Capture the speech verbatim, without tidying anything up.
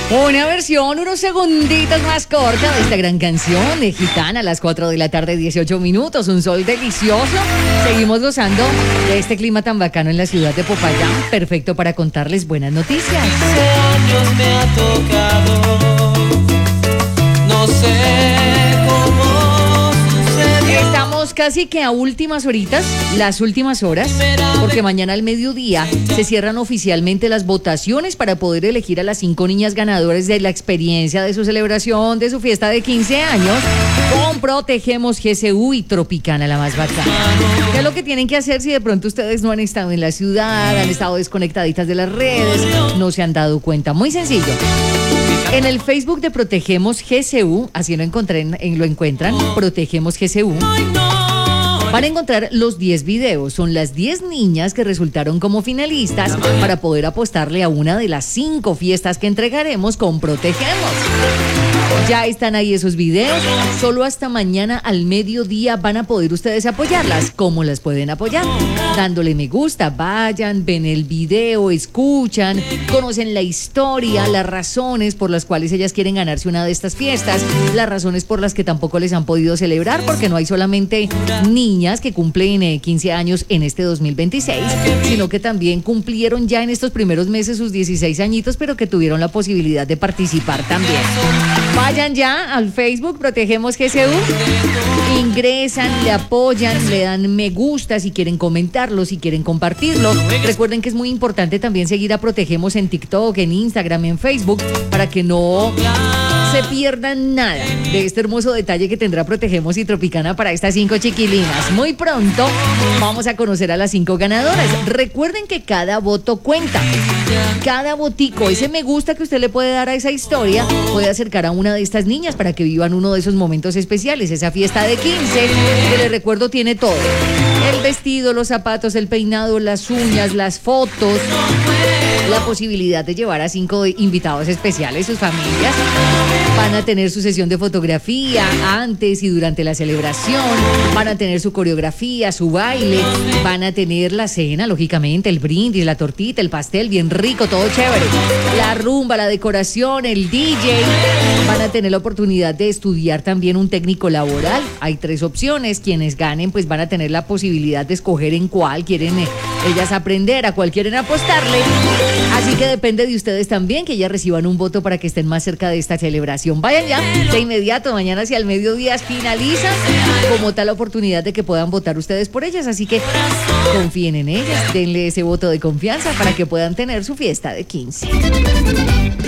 Una versión, unos segunditos más corta de esta gran canción de Gitana a las cuatro de la tarde, dieciocho minutos. Un sol delicioso. Seguimos gozando de este clima tan bacano en la ciudad de Popayán. Perfecto para contarles buenas noticias. Años me ha tocado, no sé cómo sucedió. Estamos casi que a últimas horitas, las últimas horas, porque mañana al mediodía se cierran oficialmente las votaciones para poder elegir a las cinco niñas ganadoras de la experiencia de su celebración, de su fiesta de quince años, con Protegemos G C U y Tropicana, la más bacana. ¿Qué es lo que tienen que hacer si de pronto ustedes no han estado en la ciudad, han estado desconectaditas de las redes, no se han dado cuenta? Muy sencillo. En el Facebook de Protegemos G C U, así lo, encontré, en, lo encuentran, Protegemos G C U, van a encontrar los diez videos. Son las diez niñas que resultaron como finalistas para poder apostarle a una de las cinco fiestas que entregaremos con Protegemos. Ya están ahí esos videos. Solo hasta mañana al mediodía van a poder ustedes apoyarlas. ¿Cómo las pueden apoyar? Dándole me gusta. Vayan, ven el video, escuchan, conocen la historia, las razones por las cuales ellas quieren ganarse una de estas fiestas, las razones por las que tampoco les han podido celebrar, porque no hay solamente niñas que cumplen eh, quince años en este dos mil veintiséis, sino que también cumplieron ya en estos primeros meses sus dieciséis añitos, pero que tuvieron la posibilidad de participar también. Vayan ya al Facebook Protegemos G C U, ingresan, le apoyan, le dan me gusta si quieren comentarlo, si quieren compartirlo. Recuerden que es muy importante también seguir a Protegemos en TikTok, en Instagram, en Facebook, para que no se pierdan nada de este hermoso detalle que tendrá Protegemos y Tropicana para estas cinco chiquilinas. Muy pronto vamos a conocer a las cinco ganadoras. Recuerden que cada voto cuenta. Cada votico, ese me gusta que usted le puede dar a esa historia, puede acercar a una de estas niñas para que vivan uno de esos momentos especiales, esa fiesta de quince, que les recuerdo tiene todo: el vestido, los zapatos, el peinado, las uñas, las fotos, la posibilidad de llevar a cinco invitados especiales, sus familias. Van a tener su sesión de fotografía antes y durante la celebración, van a tener su coreografía, su baile, van a tener la cena, lógicamente, el brindis, la tortita, el pastel, bien rico, todo chévere, la rumba, la decoración, el D J. Van a tener la oportunidad de estudiar también un técnico laboral. Hay tres opciones. Quienes ganen pues van a tener la posibilidad de escoger en cuál quieren eh, ellas aprender, a cuál quieren apostarle. Así que depende de ustedes también que ellas reciban un voto para que estén más cerca de esta celebración. Vayan ya de inmediato, mañana hacia el mediodía finalizan como tal la oportunidad de que puedan votar ustedes por ellas. Así que confíen en ellas, denle ese voto de confianza para que puedan tener su fiesta de quince.